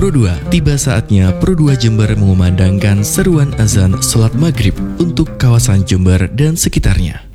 Pro2, tiba saatnya Pro2 Jember mengumandangkan seruan azan sholat maghrib untuk kawasan Jember dan sekitarnya.